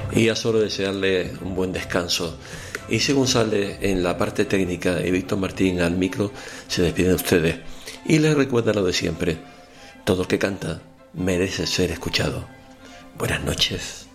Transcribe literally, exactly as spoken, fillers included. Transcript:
Y ya solo desearle un buen descanso. Y Isi González en la parte técnica y Víctor Martín al micro se despiden de ustedes. Y les recuerda lo de siempre: todo el que canta merece ser escuchado. Buenas noches.